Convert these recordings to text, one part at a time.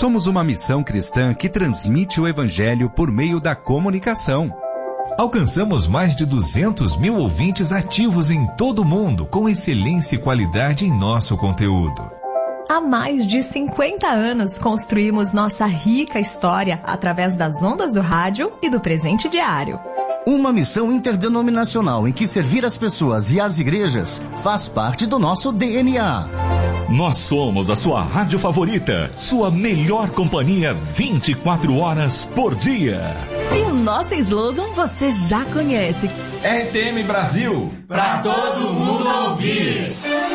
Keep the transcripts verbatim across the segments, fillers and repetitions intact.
Somos uma missão cristã que transmite o Evangelho por meio da comunicação. Alcançamos mais de duzentos mil ouvintes ativos em todo o mundo, com excelência e qualidade em nosso conteúdo. Há mais de cinquenta anos construímos nossa rica história através das ondas do rádio e do presente diário. Uma missão interdenominacional em que servir as pessoas e as igrejas faz parte do nosso D N A. Nós somos a sua rádio favorita, sua melhor companhia vinte e quatro horas por dia. E o nosso slogan você já conhece. R T M Brasil, pra todo mundo ouvir.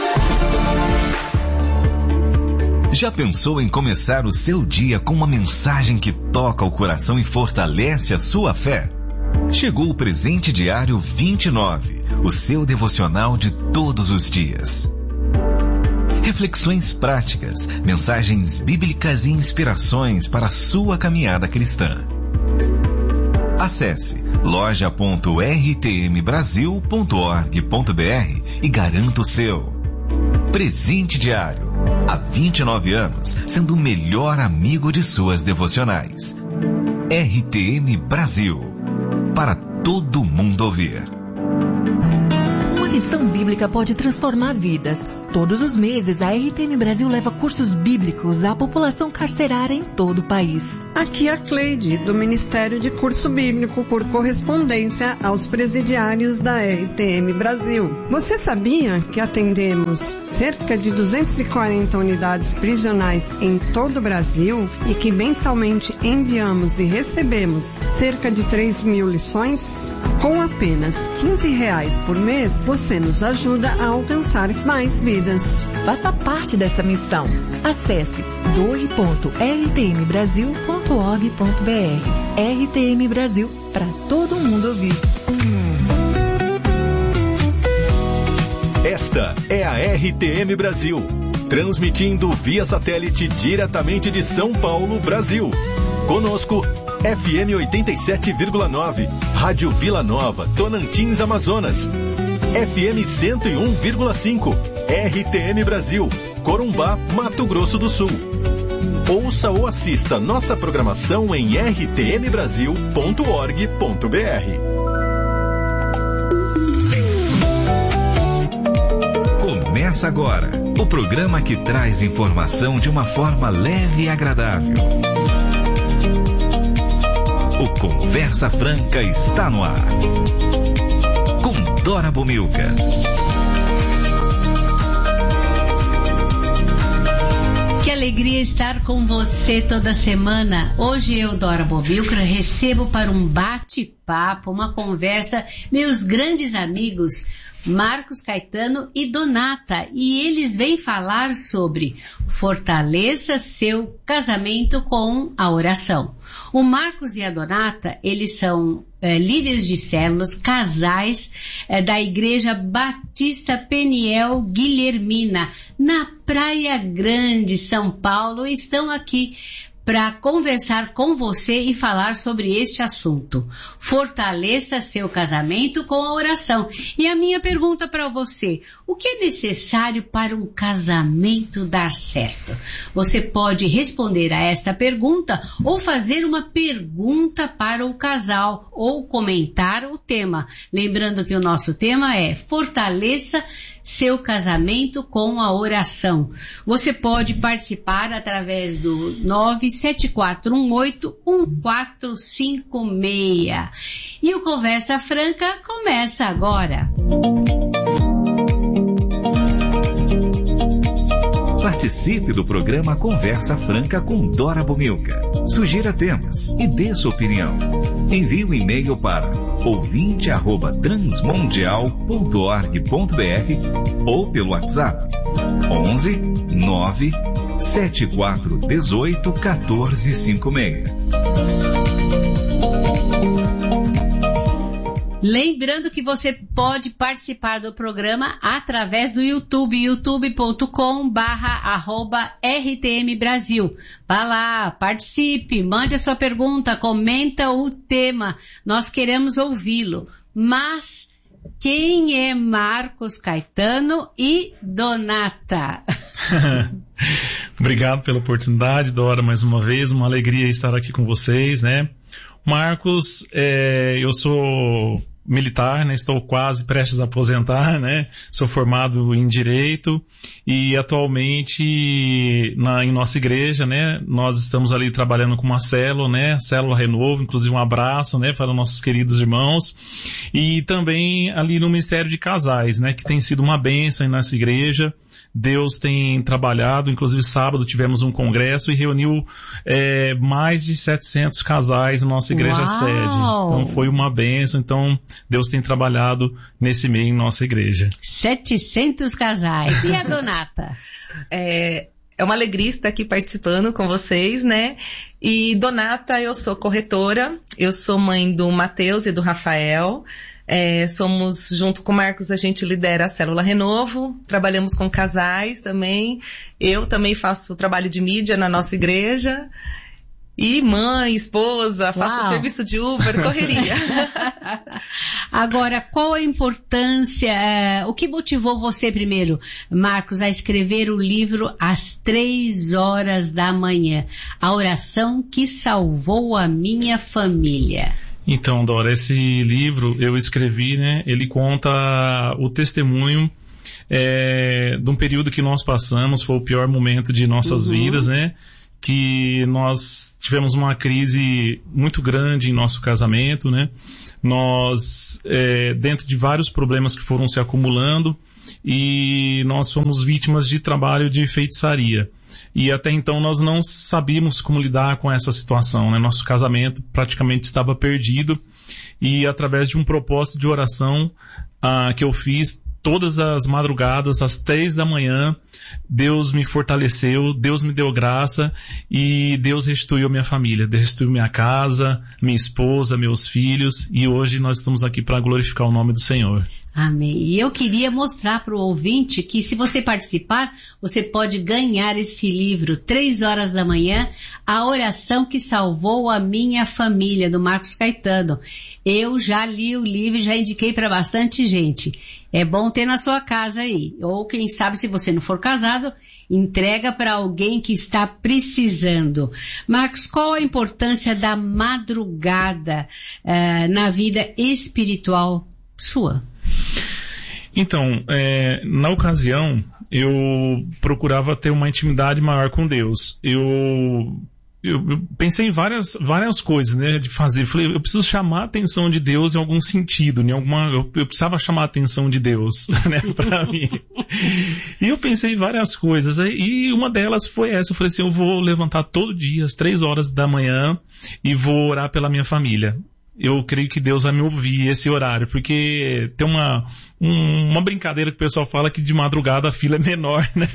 Já pensou em começar o seu dia com uma mensagem que toca o coração e fortalece a sua fé? Chegou o Presente Diário vinte e nove, o seu devocional de todos os dias. Reflexões práticas, mensagens bíblicas e inspirações para a sua caminhada cristã. Acesse loja ponto r t m brasil ponto org ponto b r e garanta o seu. Presente Diário, há vinte e nove anos, sendo o melhor amigo de suas devocionais. R T M Brasil, para todo mundo ouvir. Uma lição bíblica pode transformar vidas. Todos os meses, a R T M Brasil leva cursos bíblicos à população carcerária em todo o país. Aqui a Cleide, do Ministério de Curso Bíblico por Correspondência aos presidiários da R T M Brasil. Você sabia que atendemos cerca de duzentas e quarenta unidades prisionais em todo o Brasil e que mensalmente enviamos e recebemos cerca de três mil lições? Com apenas quinze reais por mês, você nos ajuda a alcançar mais vidas. Faça parte dessa missão. Acesse doe ponto r t m brasil ponto org ponto b r. R T M Brasil, para todo mundo ouvir. Esta é a R T M Brasil, transmitindo via satélite diretamente de São Paulo, Brasil. Conosco, F M oitenta e sete vírgula nove, Rádio Vila Nova, Tonantins, Amazonas. F M cento e um vírgula cinco, R T M Brasil, Corumbá, Mato Grosso do Sul. Ouça ou assista nossa programação em r t m brasil ponto org ponto b r. Começa agora o programa que traz informação de uma forma leve e agradável. O Conversa Franca está no ar. Com Dora Bomilca. Que alegria estar com você toda semana. Hoje eu, Dora Bomilca, recebo para um bate-papo, uma conversa, meus grandes amigos Marcos Caetano e Donata, e eles vêm falar sobre fortaleça seu casamento com a oração. O Marcos e a Donata, eles são é, líderes de células, casais é, da Igreja Batista Peniel Guilhermina, na Praia Grande, São Paulo, e estão aqui para conversar com você e falar sobre este assunto. Fortaleça seu casamento com a oração. E a minha pergunta para você, o que é necessário para um casamento dar certo? Você pode responder a esta pergunta ou fazer uma pergunta para o casal ou comentar o tema. Lembrando que o nosso tema é fortaleça seu casamento com a oração. Você pode participar através do nove sete quatro um oito um quatro cinco seis. E o Conversa Franca começa agora. Participe do programa Conversa Franca com Dora Bomilca. Sugira temas e dê sua opinião. Envie um e-mail para ouvinte arroba transmundial ponto org ponto b r ou pelo WhatsApp onze nove sete quatro um oito um quatro cinco seis. Lembrando que você pode participar do programa através do YouTube, youtube ponto com barra arroba R T M Brasil. Vá lá, participe, mande a sua pergunta, comenta o tema, nós queremos ouvi-lo. Mas quem é Marcos Caetano e Donata? Obrigado pela oportunidade, Dora, mais uma vez, uma alegria estar aqui com vocês, né? Marcos, é, eu sou militar, né? Estou quase prestes a aposentar, né? Sou formado em Direito e atualmente na, em nossa igreja, né? Nós estamos ali trabalhando com uma célula, né? Célula Renovo, inclusive um abraço, né? Para nossos queridos irmãos e também ali no Ministério de Casais, né? Que tem sido uma bênção em nossa igreja. Deus tem trabalhado, inclusive sábado tivemos um congresso e reuniu é, mais de setecentos casais na nossa igreja Uau! sede. Então foi uma bênção, então Deus tem trabalhado nesse meio em nossa igreja. setecentos casais. E a Donata? É, é uma alegria estar aqui participando com vocês, né? E Donata, eu sou corretora, eu sou mãe do Matheus e do Rafael. É, somos, junto com o Marcos, a gente lidera a Célula Renovo, trabalhamos com casais também, eu também faço trabalho de mídia na nossa igreja, e mãe, esposa, faço Uau. serviço de Uber, correria. Agora, qual a importância, é, o que motivou você primeiro, Marcos, a escrever o livro Às Três Horas da Manhã, a oração que salvou a minha família? Então, Dora, esse livro eu escrevi, né? Ele conta o testemunho é, de um período que nós passamos, foi o pior momento de nossas uhum. vidas, né? Que nós tivemos uma crise muito grande em nosso casamento, né? Nós, é, dentro de vários problemas que foram se acumulando, e nós fomos vítimas de trabalho de feitiçaria. E até então nós não sabíamos como lidar com essa situação, né? Nosso casamento praticamente estava perdido e através de um propósito de oração ah, que eu fiz todas as madrugadas, às três da manhã, Deus me fortaleceu, Deus me deu graça e Deus restituiu minha família, restituiu minha casa, minha esposa, meus filhos e hoje nós estamos aqui para glorificar o nome do Senhor. Amém. E eu queria mostrar para o ouvinte que se você participar, você pode ganhar esse livro, Três Horas da Manhã, A Oração que Salvou a Minha Família, do Marcos Caetano. Eu já li o livro e já indiquei para bastante gente. É bom ter na sua casa aí. Ou quem sabe, se você não for casado, entrega para alguém que está precisando. Marcos, qual a importância da madrugada uh, na vida espiritual sua? Então, é, na ocasião, eu procurava ter uma intimidade maior com Deus. Eu, eu, eu pensei em várias, várias coisas, né, de fazer. Eu falei, eu preciso chamar a atenção de Deus em algum sentido, em alguma, eu, eu precisava chamar a atenção de Deus, né, pra mim. E eu pensei em várias coisas, e uma delas foi essa. Eu falei assim, eu vou levantar todo dia às três horas da manhã e vou orar pela minha família. Eu creio que Deus vai me ouvir esse horário, porque tem uma, um, uma brincadeira que o pessoal fala que de madrugada a fila é menor, né?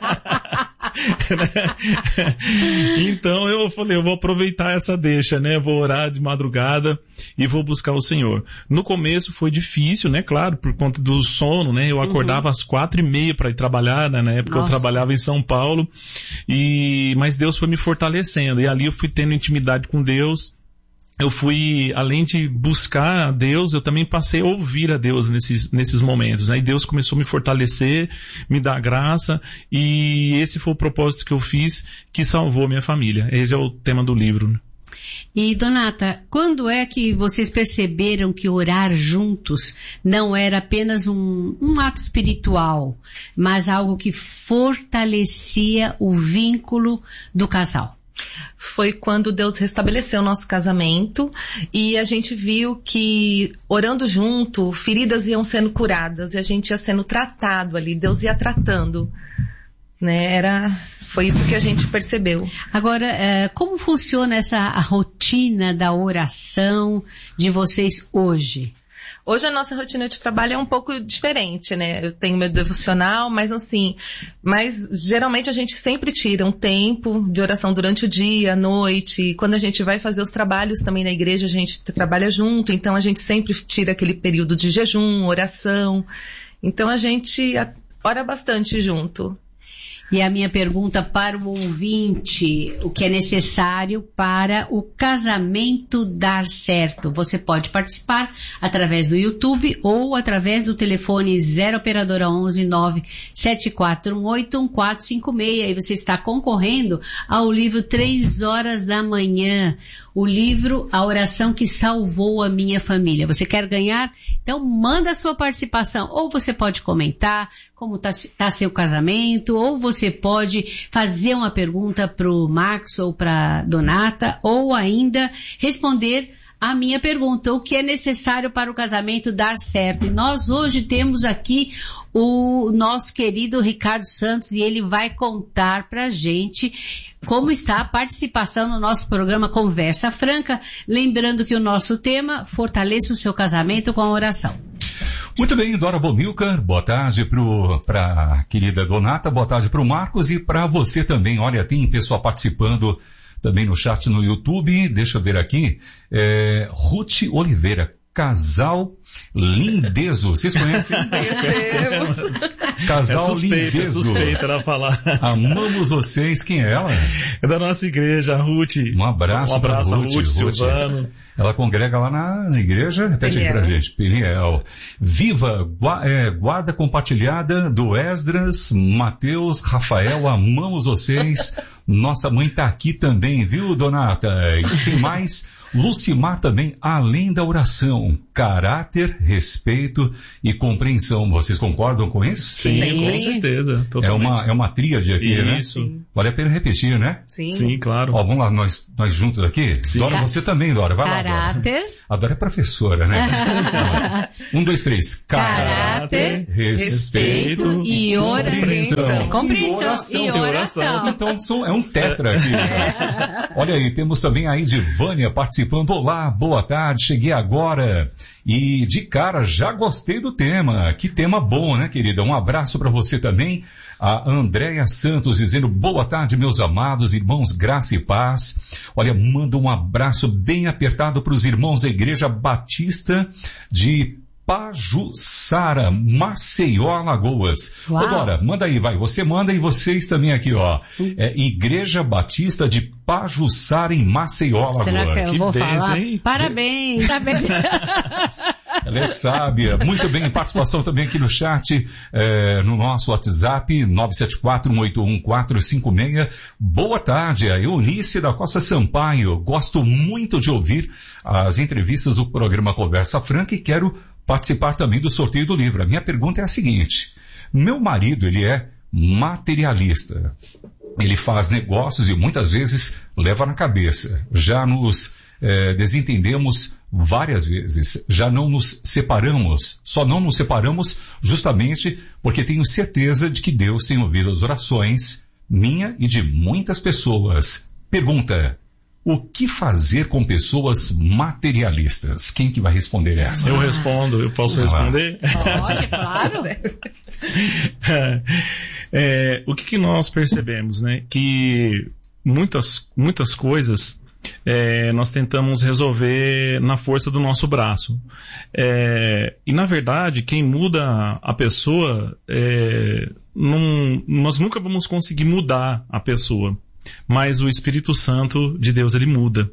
Então eu falei, eu vou aproveitar essa deixa, né? Vou orar de madrugada e vou buscar o Senhor. No começo foi difícil, né? Claro, por conta do sono, né? Eu acordava uhum. às quatro e meia para ir trabalhar, né? Na época Nossa. Eu trabalhava em São Paulo, e, mas Deus foi me fortalecendo, e ali eu fui tendo intimidade com Deus. Eu fui, além de buscar a Deus, eu também passei a ouvir a Deus nesses, nesses momentos. Aí Deus começou a me fortalecer, me dar graça, e esse foi o propósito que eu fiz, que salvou minha família. Esse é o tema do livro. E Donata, quando é que vocês perceberam que orar juntos não era apenas um, um ato espiritual, mas algo que fortalecia o vínculo do casal? Foi quando Deus restabeleceu o nosso casamento e a gente viu que, orando junto, feridas iam sendo curadas e a gente ia sendo tratado ali, Deus ia tratando, né? Era, foi isso que a gente percebeu. Agora, como funciona essa a rotina da oração de vocês hoje? Hoje a nossa rotina de trabalho é um pouco diferente, né? Eu tenho meu devocional, mas assim, mas geralmente a gente sempre tira um tempo de oração durante o dia, à noite. Quando a gente vai fazer os trabalhos também na igreja, a gente trabalha junto, então a gente sempre tira aquele período de jejum, oração. Então a gente ora bastante junto. E a minha pergunta para o ouvinte, o que é necessário para o casamento dar certo? Você pode participar através do YouTube ou através do telefone zero operadora onze nove sete quatro um oito um quatro cinco seis. E você está concorrendo ao livro Três Horas da Manhã. O livro A Oração que Salvou a Minha Família. Você quer ganhar? Então manda a sua participação. Ou você pode comentar como está tá seu casamento, ou você pode fazer uma pergunta para o Max ou para Donata, ou ainda responder a minha pergunta, o que é necessário para o casamento dar certo? E nós hoje temos aqui o nosso querido Ricardo Santos e ele vai contar pra gente como está a participação no nosso programa Conversa Franca, lembrando que o nosso tema, fortaleça o seu casamento com a oração. Muito bem, Dora Bomilcar, boa tarde para a querida Donata, boa tarde para o Marcos e para você também. Olha, tem pessoal participando também no chat no YouTube, deixa eu ver aqui, é, Ruth Oliveira, casal lindezo, vocês conhecem? Casal é suspeita, lindezo. É suspeita ela falar. Amamos vocês, quem é ela? É da nossa igreja, a Ruth. Um abraço, um abraço pra a Ruth, Ruth, Ruth Silvano. Ela congrega lá na, na igreja, repete Peniel. Aí pra gente, Peniel. Viva, gua, é, guarda compartilhada do Esdras, Mateus, Rafael, amamos vocês. Nossa mãe tá aqui também, viu, Donata? E tem mais? Lucimar também, além da oração, caráter, respeito e compreensão. Vocês concordam com isso? Sim, Sim. com certeza. É uma, é uma tríade aqui, isso. né? Isso. Vale a pena repetir, né? Sim, Sim claro. Ó, vamos lá, nós, nós juntos aqui. Sim. Dora, você também, Dora. Vai caráter. lá, Dora. A Dora é professora, né? um, dois, três. Caráter, respeito, respeito e oração. Compreensão e oração. Então, é um tetra aqui. É. Olha aí, temos também a Edivânia participando. Olá, boa tarde, cheguei agora e de cara já gostei do tema. Que tema bom, né, querida? Um abraço para você também. A Andréia Santos dizendo boa tarde, meus amados irmãos, graça e paz. Olha, manda um abraço bem apertado para os irmãos da Igreja Batista de Pajuçara, Maceió, Alagoas. Ô, Dora, manda aí, vai. Você manda e vocês também aqui, ó. É Igreja Batista de Pajuçara, em Maceió, Alagoas. Será que eu que vou beijo, falar? Hein? Parabéns, parabéns. Ela é sábia. Muito bem, participação também aqui no chat, é, no nosso WhatsApp, nove sete quatro, um oito um, quatro cinco seis. Boa tarde, a Eunice da Costa Sampaio. Gosto muito de ouvir as entrevistas do programa Conversa Franca e quero participar também do sorteio do livro. A minha pergunta é a seguinte: meu marido, ele é materialista. Ele faz negócios e muitas vezes leva na cabeça. Já nos eh, desentendemos várias vezes. Já não nos separamos. Só não nos separamos justamente porque tenho certeza de que Deus tem ouvido as orações minha e de muitas pessoas. Pergunta: o que fazer com pessoas materialistas? Quem que vai responder essa? Eu respondo, eu posso responder? Pode, claro. é, o que, que nós percebemos, né? Que muitas, muitas coisas é, nós tentamos resolver na força do nosso braço. É, e na verdade, quem muda a pessoa, é, não, nós nunca vamos conseguir mudar a pessoa. Mas o Espírito Santo de Deus, ele muda.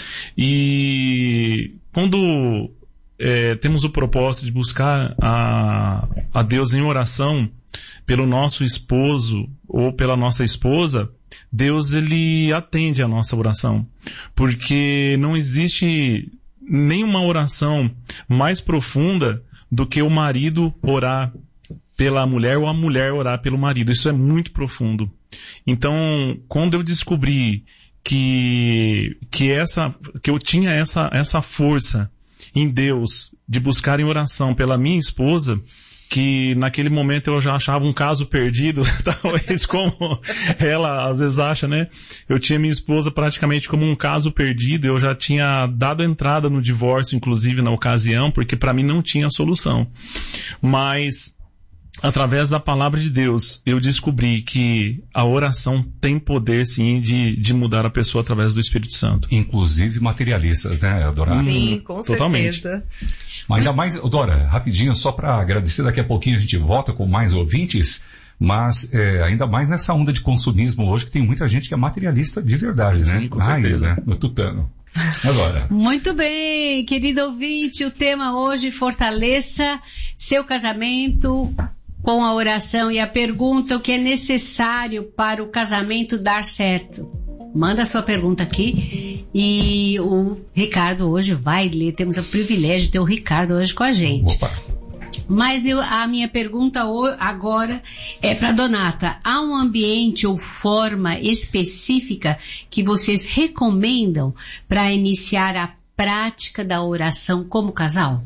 E quando é, temos o propósito de buscar a, a Deus em oração pelo nosso esposo ou pela nossa esposa, Deus, ele atende a nossa oração. Porque não existe nenhuma oração mais profunda do que o marido orar pela mulher ou a mulher orar pelo marido. Isso é muito profundo. Então, quando eu descobri que, que, essa, que eu tinha essa, essa força em Deus de buscar em oração pela minha esposa, que naquele momento eu já achava um caso perdido, talvez como ela às vezes acha, né? Eu tinha minha esposa praticamente como um caso perdido, eu já tinha dado entrada no divórcio, inclusive na ocasião, porque para mim não tinha solução. Mas através da palavra de Deus, eu descobri que a oração tem poder, sim, de, de mudar a pessoa através do Espírito Santo. Inclusive materialistas, né, Dora? Sim, com Totalmente. certeza. Mas ainda mais, Dora, rapidinho, só para agradecer, daqui a pouquinho a gente volta com mais ouvintes, Mas é, ainda mais nessa onda de consumismo hoje, que tem muita gente que é materialista de verdade, né? Sim, com certeza. Aí, né? No tutano. Agora. Muito bem, querido ouvinte, o tema hoje, fortaleça seu casamento com a oração, e a pergunta: o que é necessário para o casamento dar certo? Manda a sua pergunta aqui e o Ricardo hoje vai ler. Temos o privilégio de ter o Ricardo hoje com a gente. Opa. Mas eu, a minha pergunta agora é para Donata. Há um ambiente ou forma específica que vocês recomendam para iniciar a prática da oração como casal?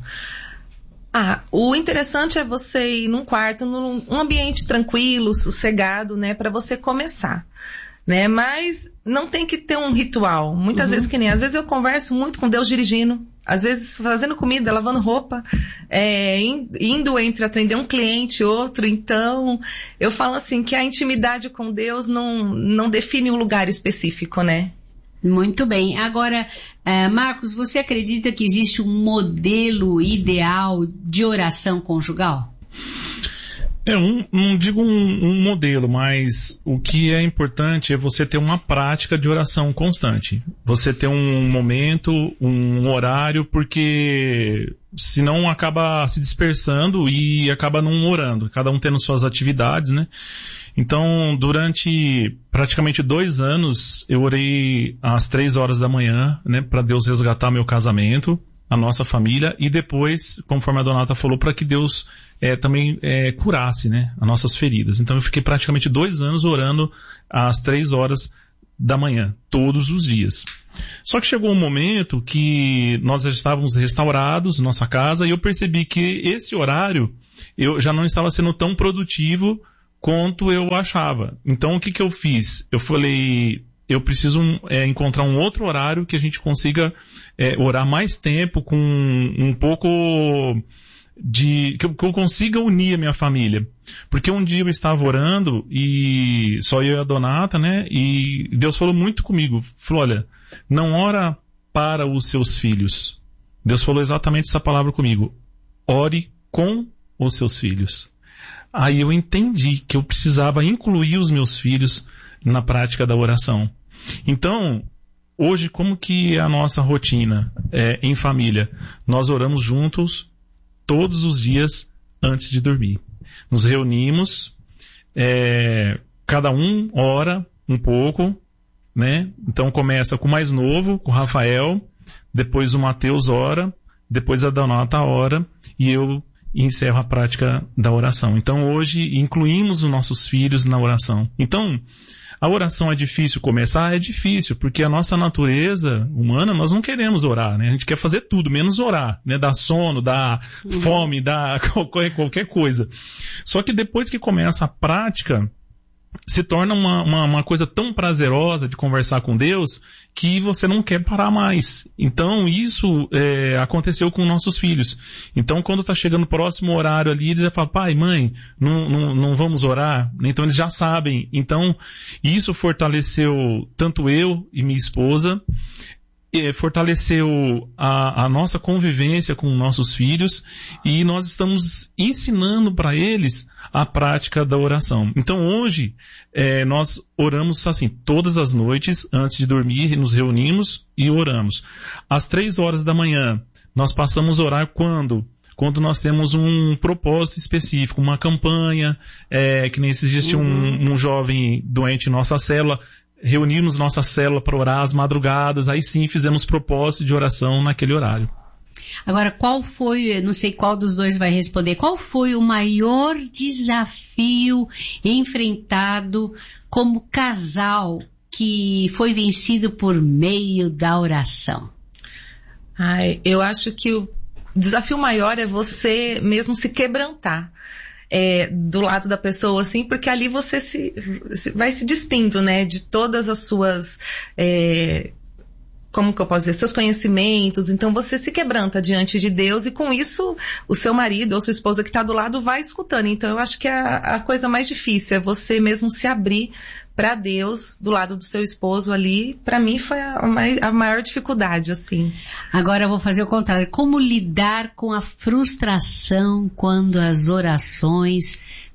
Ah, o interessante é você ir num quarto, num um ambiente tranquilo, sossegado, né, para você começar, né? Mas não tem que ter um ritual. Muitas uhum. vezes que nem, às vezes eu converso muito com Deus dirigindo, às vezes fazendo comida, lavando roupa, é, indo entre atender um cliente, outro. Então, eu falo assim que a intimidade com Deus não, não define um lugar específico, né? Muito bem. Agora, uh, Marcos, você acredita que existe um modelo ideal de oração conjugal? É, um, não digo um, um modelo, mas o que é importante é você ter uma prática de oração constante. Você ter um momento, um horário, porque senão acaba se dispersando e acaba não orando, cada um tendo suas atividades, né? Então, durante praticamente dois anos, eu orei às três horas da manhã, né, para Deus resgatar meu casamento, a nossa família, e depois, conforme a Donata falou, para que Deus é, também é, curasse, né, as nossas feridas. Então, eu fiquei praticamente dois anos orando às três horas da manhã, todos os dias. Só que chegou um momento que nós já estávamos restaurados, nossa casa, e eu percebi que esse horário, eu já não estava sendo tão produtivo quanto eu achava. Então, o que que eu fiz? Eu falei, eu preciso é, encontrar um outro horário que a gente consiga é, orar mais tempo, com um pouco de... Que eu, que eu consiga unir a minha família. Porque um dia eu estava orando, e só eu e a Donata, né? E Deus falou muito comigo. Falou, olha, não ora para os seus filhos. Deus falou exatamente essa palavra comigo. Ore com os seus filhos. Aí eu entendi que eu precisava incluir os meus filhos na prática da oração. Então, hoje, como que é a nossa rotina é, em família? Nós oramos juntos todos os dias antes de dormir. Nos reunimos, é, cada um ora um pouco, né? Então começa com o mais novo, com o Rafael, depois o Mateus ora, depois a Donata ora, e eu e encerro a prática da oração. Então hoje incluímos os nossos filhos na oração. Então, a oração é difícil começar? É difícil, porque a nossa natureza humana, nós não queremos orar, né? A gente quer fazer tudo, menos orar, né? Dar sono, dar uhum. fome, dar qualquer, qualquer coisa. Só que depois que começa a prática, se torna uma, uma, uma coisa tão prazerosa de conversar com Deus que você não quer parar mais. Então isso é, aconteceu com nossos filhos. Então quando está chegando o próximo horário ali, eles já falam, pai, mãe, não, não, não vamos orar? Então eles já sabem. Então isso fortaleceu tanto eu e minha esposa, fortaleceu a, a nossa convivência com nossos filhos, e nós estamos ensinando para eles a prática da oração. Então hoje, é, nós oramos assim, todas as noites, antes de dormir, nos reunimos e oramos. Às três horas da manhã, nós passamos a orar quando? Quando nós temos um propósito específico, uma campanha, é, que nem esses dias tinha um, um jovem doente em nossa célula, reunimos nossa célula para orar às madrugadas, aí sim fizemos propósito de oração naquele horário. Agora, qual foi, não sei qual dos dois vai responder, qual foi o maior desafio enfrentado como casal que foi vencido por meio da oração? Ai, eu acho que o desafio maior é você mesmo se quebrantar. É, do lado da pessoa, assim, porque ali você se, se vai se despindo, né, de todas as suas, é, como que eu posso dizer, seus conhecimentos. Então você se quebranta diante de Deus, e com isso o seu marido ou sua esposa que está do lado vai escutando. Então eu acho que a, a coisa mais difícil é você mesmo se abrir para Deus do lado do seu esposo ali. Para mim foi a, mai, a maior dificuldade, assim. Agora eu vou fazer o contrário. Como lidar com a frustração quando as orações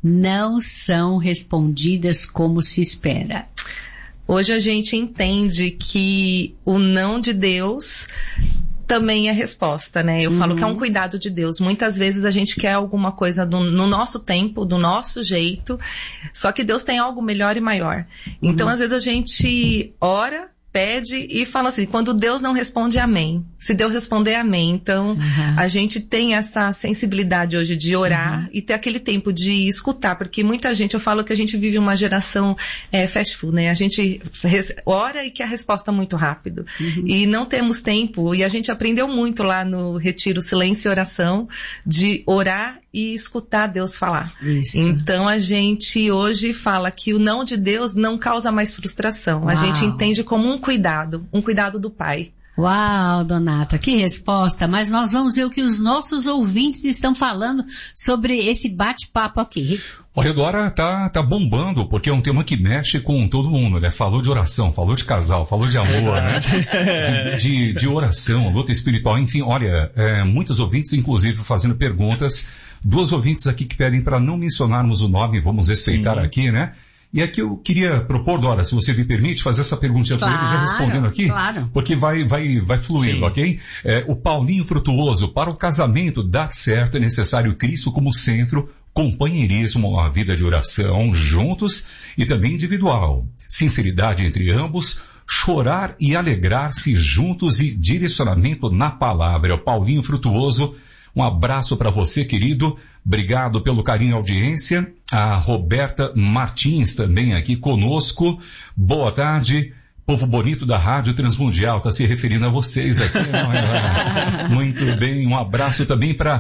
não são respondidas como se espera. Hoje a gente entende que o não de Deus também é resposta, né? Eu uhum. falo que é um cuidado de Deus. Muitas vezes a gente quer alguma coisa do, no nosso tempo, do nosso jeito, só que Deus tem algo melhor e maior. Uhum. Então, às vezes a gente ora, pede e fala assim, quando Deus não responde, amém. Se Deus responder, amém. Então, uhum. a gente tem essa sensibilidade hoje de orar uhum. e ter aquele tempo de escutar, porque muita gente, eu falo que a gente vive uma geração é, fast food, né? A gente ora e quer a resposta muito rápido. Uhum. E não temos tempo, e a gente aprendeu muito lá no Retiro Silêncio e Oração, de orar e escutar Deus falar. Isso. Então a gente hoje fala que o não de Deus não causa mais frustração. Uau. A gente entende como um cuidado, um cuidado do Pai. Uau, Donata, que resposta. Mas nós vamos ver o que os nossos ouvintes estão falando sobre esse bate-papo aqui. Olha, agora tá, tá bombando, porque é um tema que mexe com todo mundo, né? Falou de oração, falou de casal, falou de amor, né? De, de, de oração, luta espiritual, enfim, olha, é, muitos ouvintes, inclusive, fazendo perguntas. Duas ouvintes aqui que pedem para não mencionarmos o nome, vamos respeitar Sim. aqui, né? E aqui eu queria propor, Dora, se você me permite, fazer essa perguntinha claro, para ele, já respondendo aqui, claro. porque vai, vai, vai fluindo, Sim. ok? É, o Paulinho Frutuoso, para o casamento dar certo é necessário Cristo como centro, companheirismo, a vida de oração, juntos e também individual. Sinceridade entre ambos, chorar e alegrar-se juntos e direcionamento na palavra. O Paulinho Frutuoso, um abraço para você, querido. Obrigado pelo carinho e audiência. A Roberta Martins também aqui conosco. Boa tarde. Povo bonito da Rádio Transmundial, está se referindo a vocês aqui. Não é? Muito bem, um abraço também para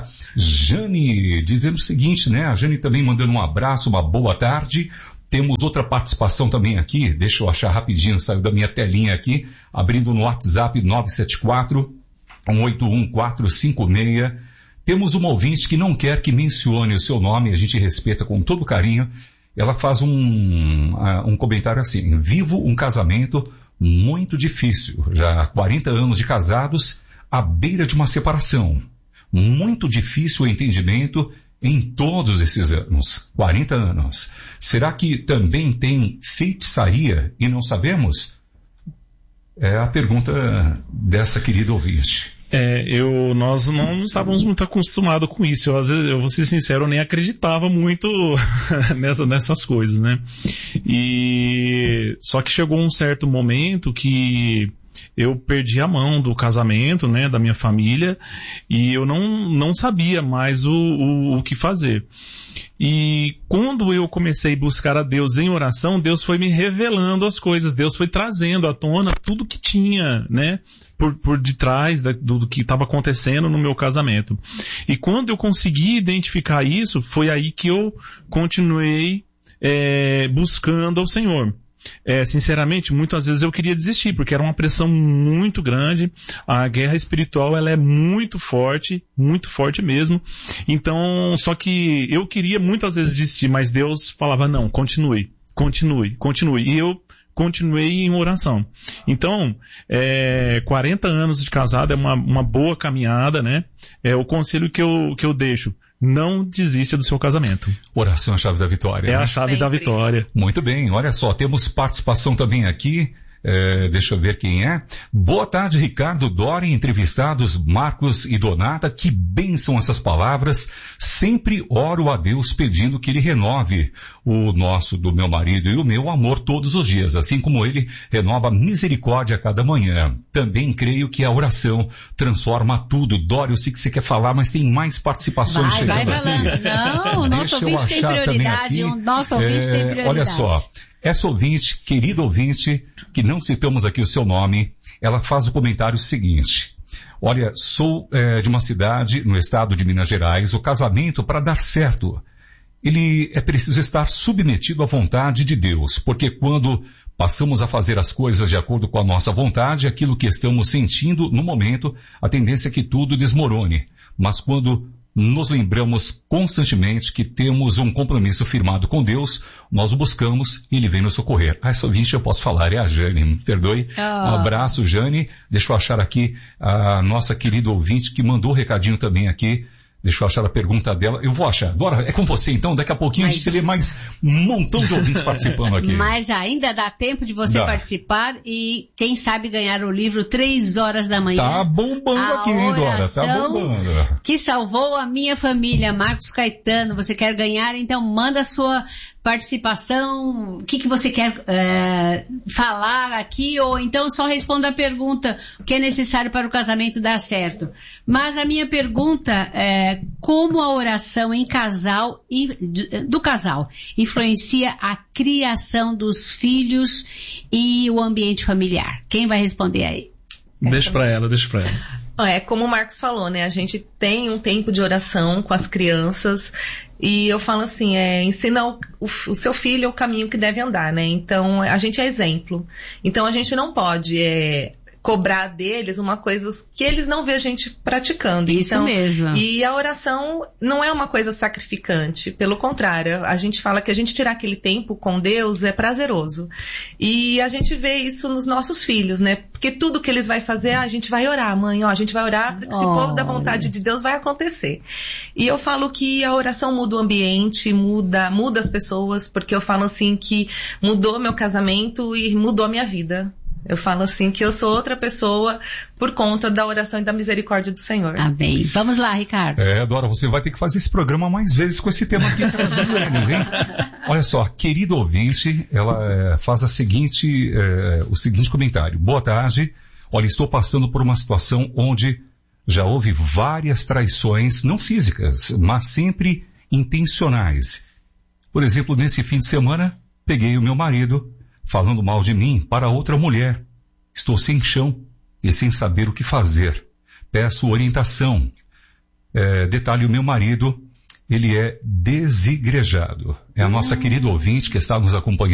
Jane, dizendo o seguinte, né? A Jane também mandando um abraço, uma boa tarde. Temos outra participação também aqui, deixa eu achar rapidinho, saiu da minha telinha aqui, abrindo no WhatsApp nove sete quatro, um oito um quatro cinco seis. Temos uma ouvinte que não quer que mencione o seu nome, a gente respeita com todo carinho. Ela faz um, uh, um comentário assim, vivo um casamento muito difícil, já há quarenta anos de casados, à beira de uma separação. Muito difícil o entendimento em todos esses anos, quarenta anos. Será que também tem feitiçaria e não sabemos? É a pergunta dessa querida ouvinte. É, eu, nós não estávamos muito acostumados com isso. Eu, às vezes, eu vou ser sincero, eu nem acreditava muito nessa, nessas coisas, né? E, só que chegou um certo momento que eu perdi a mão do casamento, né, da minha família, e eu não, não sabia mais o, o, o que fazer. E quando eu comecei a buscar a Deus em oração, Deus foi me revelando as coisas, Deus foi trazendo à tona tudo que tinha, né, por, por detrás da, do, do que estava acontecendo no meu casamento. E quando eu consegui identificar isso, foi aí que eu continuei é, buscando ao Senhor. É, sinceramente, muitas vezes eu queria desistir, porque era uma pressão muito grande, a guerra espiritual ela é muito forte, muito forte mesmo, então, só que eu queria muitas vezes desistir, mas Deus falava, não, continue, continue, continue, e eu continuei em oração. Então, é, quarenta anos de casado é uma, uma boa caminhada, né? É o conselho que eu, que eu deixo. Não desista do seu casamento. Oração é a chave da vitória. É né? a chave Sempre. da vitória. Muito bem, olha só, temos participação também aqui. É, deixa eu ver quem é. Boa tarde, Ricardo, Dori, entrevistados Marcos e Donata. Que bênção essas palavras. Sempre oro a Deus pedindo que Ele renove o nosso, do meu marido e o meu amor todos os dias, assim como Ele renova a misericórdia a cada manhã. Também creio que a oração transforma tudo. Dori, eu sei que você quer falar, mas tem mais participações vai, chegando vai falando. aqui. Não, o nosso ouvinte tem prioridade. O nosso ouvinte é, tem prioridade. Olha só. Essa ouvinte, querida ouvinte, que não citamos aqui o seu nome, ela faz o comentário seguinte. Olha, sou é, de uma cidade no estado de Minas Gerais. O casamento, para dar certo, ele é preciso estar submetido à vontade de Deus, porque quando passamos a fazer as coisas de acordo com a nossa vontade, aquilo que estamos sentindo no momento, a tendência é que tudo desmorone. Mas quando nos lembramos constantemente que temos um compromisso firmado com Deus, nós o buscamos e Ele vem nos socorrer. Ah, essa ouvinte eu posso falar, é a Jane, me perdoe. Oh. Um abraço, Jane. Deixa eu achar aqui a nossa querida ouvinte que mandou o recadinho também aqui. Deixa eu achar a pergunta dela. Eu vou achar. Dora, é com você então. Daqui a pouquinho Mas... a gente lê mais um montão de ouvintes participando aqui. Mas ainda dá tempo de você dá. participar e, quem sabe, ganhar o livro Três Horas da Manhã. Tá bombando a aqui, hein, Dora? Tá bombando. Que salvou a minha família, Marcos Caetano. Você quer ganhar? Então manda a sua participação. O que, que você quer é, falar aqui? Ou então só responda a pergunta. O que é necessário para o casamento dar certo? Mas a minha pergunta é como a oração em casal, do casal, influencia a criação dos filhos e o ambiente familiar? Quem vai responder aí? Deixa pra ela, deixa pra ela. É, como o Marcos falou, né? A gente tem um tempo de oração com as crianças e eu falo assim, é, ensina o, o, o seu filho o caminho que deve andar, né? Então, a gente é exemplo. Então, a gente não pode... É, cobrar deles uma coisa que eles não vêem a gente praticando. Isso então, mesmo. E a oração não é uma coisa sacrificante. Pelo contrário, a gente fala que a gente tirar aquele tempo com Deus é prazeroso. E a gente vê isso nos nossos filhos, né? Porque tudo que eles vão fazer, ah, a gente vai orar, mãe, ó, a gente vai orar, porque se for da vontade de Deus vai acontecer. E eu falo que a oração muda o ambiente, muda, muda as pessoas, porque eu falo assim que mudou meu casamento e mudou a minha vida. Eu falo assim que eu sou outra pessoa por conta da oração e da misericórdia do Senhor. Amém. Vamos lá, Ricardo. É, Dora, você vai ter que fazer esse programa mais vezes com esse tema aqui trazendo eles, hein? Olha só, querido ouvinte, ela é, faz a seguinte, é, o seguinte comentário. Boa tarde. Olha, estou passando por uma situação onde já houve várias traições, não físicas, mas sempre intencionais. Por exemplo, nesse fim de semana, peguei o meu marido falando mal de mim para outra mulher. Estou sem chão e sem saber o que fazer. Peço orientação. É, detalhe, o meu marido, ele é desigrejado. É a nossa querida ouvinte que está nos acompanhando